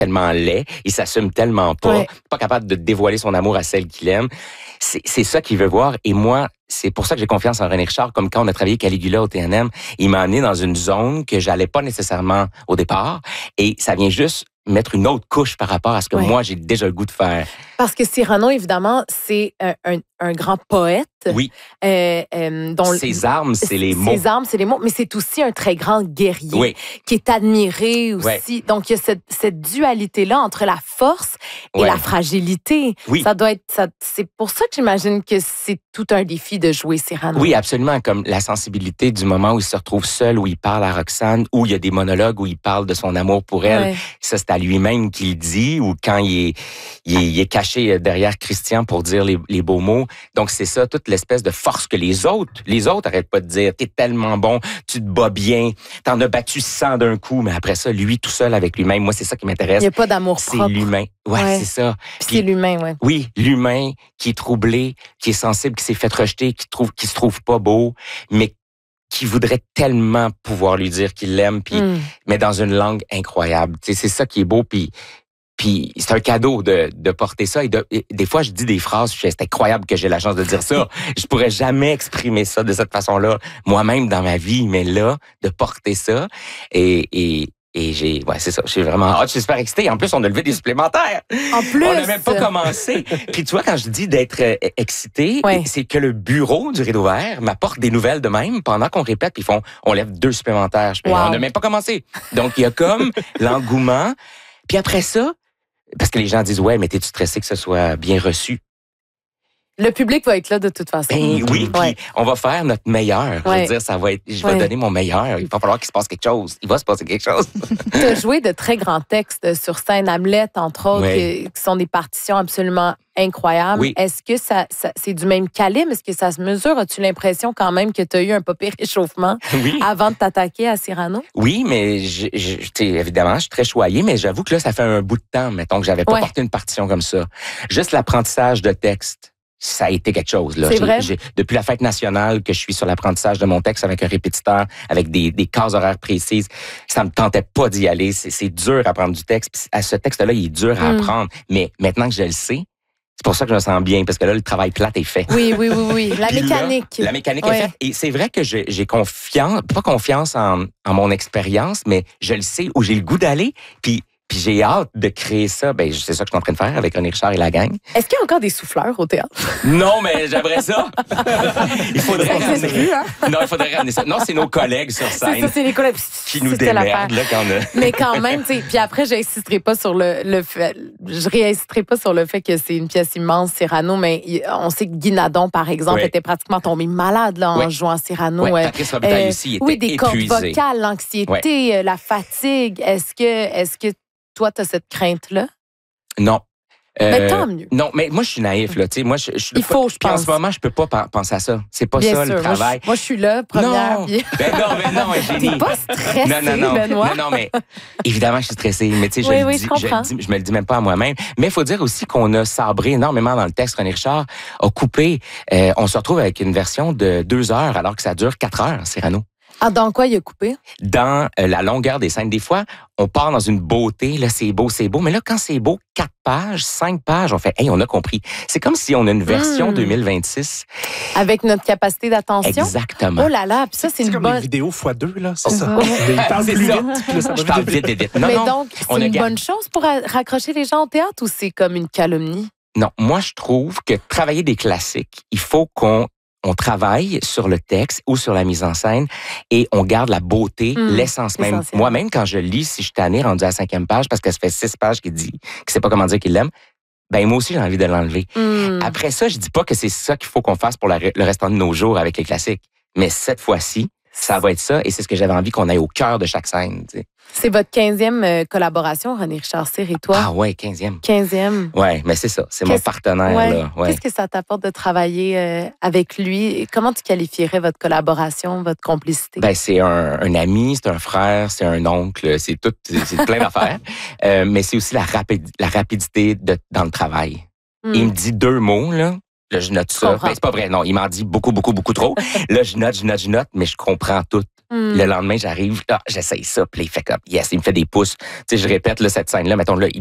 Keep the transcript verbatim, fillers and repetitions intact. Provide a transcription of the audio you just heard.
tellement laid, il s'assume tellement pas, ouais. pas capable de dévoiler son amour à celle qu'il aime. C'est, c'est ça qu'il veut voir. Et moi, c'est pour ça que j'ai confiance en René Richard, comme quand on a travaillé Caligula au T N M. Il m'a amené dans une zone que j'allais pas nécessairement au départ. Et ça vient juste mettre une autre couche par rapport à ce que ouais. moi, j'ai déjà le goût de faire. Parce que Cyrano, évidemment, c'est un, un, un grand poète. Oui. Euh, euh, dont ses armes, c'est les mots. Ses armes, c'est les mots. Mais c'est aussi un très grand guerrier oui. qui est admiré aussi. Ouais. Donc, il y a cette, cette dualité-là entre la force et ouais. la fragilité. Oui. Ça doit être... Ça, c'est pour ça que j'imagine que c'est tout un défi de jouer Cyrano. Oui, absolument. Comme la sensibilité du moment où il se retrouve seul, où il parle à Roxane, où il y a des monologues où il parle de son amour pour elle. Ouais. Ça, c'est à lui-même qu'il dit, ou quand il est, il est, il est caché derrière Christian pour dire les, les beaux mots. Donc, c'est ça, toute l'espèce de force que les autres, les autres arrêtent pas de dire, t'es tellement bon, tu te bats bien, t'en as battu cent d'un coup, mais après ça, lui, tout seul avec lui-même, moi, c'est ça qui m'intéresse. Il n'y a pas d'amour propre. C'est l'humain. Ouais, ouais. c'est ça. Puis, Puis c'est l'humain, ouais. Oui, l'humain qui est troublé, qui est sensible, qui s'est fait rejeter, qui trouve, qui se trouve pas beau, mais qui voudrait tellement pouvoir lui dire qu'il l'aime, puis mm. mais dans une langue incroyable. Tu sais, c'est ça qui est beau, puis puis c'est un cadeau de, de porter ça. Et, de, et des fois, je dis des phrases, c'est incroyable que j'ai la chance de dire ça. Je pourrais jamais exprimer ça de cette façon-là moi-même dans ma vie, mais là, de porter ça et, et Et j'ai, ouais, c'est ça. J'ai vraiment hâte. Je suis super excitée. En plus, on a levé des supplémentaires. En plus. On n'a même pas commencé. Puis tu vois, quand je dis d'être euh, excitée, ouais. c'est que le bureau du Rideau Vert m'apporte des nouvelles de même pendant qu'on répète. Puis ils font, on lève deux supplémentaires. Je fais, wow. On n'a même pas commencé. Donc, il y a comme l'engouement. Puis après ça, parce que les gens disent, ouais, mais t'es-tu stressé que ce soit bien reçu? Le public va être là de toute façon. Ben oui, puis ouais. on va faire notre meilleur. Ouais. Je veux dire, ça va être, je vais ouais. donner mon meilleur. Il va falloir qu'il se passe quelque chose. Il va se passer quelque chose. Tu as joué de très grands textes sur scène, Hamlet, entre autres, ouais. qui sont des partitions absolument incroyables. Oui. Est-ce que ça, ça, c'est du même calibre? Est-ce que ça se mesure? As-tu l'impression quand même que tu as eu un peu pire réchauffement oui. avant de t'attaquer à Cyrano? Oui, mais je, je, évidemment, je suis très choyée, mais j'avoue que là, ça fait un bout de temps, mettons, que j'avais pas ouais. porté une partition comme ça. Juste l'apprentissage de texte. Ça a été quelque chose. Là. C'est j'ai, vrai? J'ai, depuis la fête nationale que je suis sur l'apprentissage de mon texte avec un répétiteur, avec des, des cases horaires précises, ça me tentait pas d'y aller. C'est, c'est dur à apprendre du texte. Puis à ce texte-là, il est dur à mm. apprendre. Mais maintenant que je le sais, c'est pour ça que je me sens bien, parce que là, le travail plate est fait. Oui, oui, oui, oui. La mécanique. Là, la mécanique ouais. est faite. Et c'est vrai que j'ai, j'ai confiance, pas confiance en, en mon expérience, mais je le sais où j'ai le goût d'aller. Puis Puis j'ai hâte de créer ça. Ben, c'est ça que je suis en train de faire avec René Richard et la gang. Est-ce qu'il y a encore des souffleurs au théâtre? Non, mais j'aimerais ça. il faudrait ramener. Plus, hein? Non, il faudrait ramener ça. Non, c'est nos collègues sur scène. C'est ça, c'est les collègues qui nous démerdent, là, quand on a... Mais quand même, tu sais, puis après, j'insisterai pas sur le, le fait, je réinsisterai pas sur le fait que c'est une pièce immense, Cyrano, mais on sait que Guy Nadon, par exemple, oui. était pratiquement tombé malade, là, en oui. jouant Cyrano. Oui, Patrice Robitaille euh, aussi était Oui, des épuisé. cordes vocales, l'anxiété, oui. la fatigue. Est-ce que, est-ce que toi, tu as cette crainte-là? Non. Euh, mais tant mieux. Non, mais moi, je suis naïf, là. Tu sais, moi, je, je, Il faut, je pense. En ce moment, je peux pas penser à ça. C'est pas Bien ça, sûr. le travail. Moi, je, moi, je suis là, première. Non. Puis... Ben non, mais non, Eugénie. T'es pas stressée, non, non, non. Benoît. Non, non, mais évidemment, je suis stressée. Mais tu sais, oui, je, oui, le dis, je, je, le dis, je me le dis même pas à moi-même. Mais il faut dire aussi qu'on a sabré énormément dans le texte. René Richard a coupé. Euh, on se retrouve avec une version de deux heures, alors que ça dure quatre heures, Cyrano. Ah, dans quoi il a coupé? Dans euh, la longueur des scènes. Des fois, on part dans une beauté, là, c'est beau, c'est beau. Mais là, quand c'est beau, quatre pages, cinq pages, on fait, hey, on a compris. C'est comme si on a une version mmh. deux mille vingt-six. Avec notre capacité d'attention? Exactement. Oh là là, puis ça, c'est, c'est une comme bonne... une vidéo fois deux, là, c'est oh, ça. Oh. Il parle plus ça. vite. Là, ça Je parle vite, vite, vite. Non, mais non, donc, c'est une bonne chose pour raccrocher les gens au théâtre ou c'est comme une calomnie? Non, moi, je trouve que travailler des classiques, il faut qu'on on travaille sur le texte ou sur la mise en scène et on garde la beauté, mmh, l'essence même. Essentiel. Moi-même, quand je lis, si je suis tanné, rendu à la cinquième page, parce que ça fait six pages qu'il dit, qu'il sait pas comment dire qu'il l'aime, ben moi aussi, j'ai envie de l'enlever. Mmh. Après ça, je dis pas que c'est ça qu'il faut qu'on fasse pour la, le restant de nos jours avec les classiques. Mais cette fois-ci, ça va être ça et c'est ce que j'avais envie qu'on aille au cœur de chaque scène. Tu sais. C'est votre quinzième euh, collaboration, René Richard Cyr et toi? Ah ouais, quinzième. Quinzième. Ouais, mais c'est ça, c'est Qu'est-ce... mon partenaire. Ouais. Là. Ouais. Qu'est-ce que ça t'apporte de travailler euh, avec lui? Comment tu qualifierais votre collaboration, votre complicité? Ben c'est un, un ami, c'est un frère, c'est un oncle, c'est tout, c'est, c'est plein d'affaires. Euh, mais c'est aussi la, rapide, la rapidité de, dans le travail. Mm. Il me dit deux mots, là. Là, je note ça. Ben, c'est pas vrai, non. Il m'en dit beaucoup, beaucoup, beaucoup trop. Là, je note, je note, je note, mais je comprends tout. Mm. Le lendemain, j'arrive, là, j'essaye ça, puis là, il fait comme, yes, il me fait des pouces. Tu sais, je répète là, cette scène-là, mettons, là,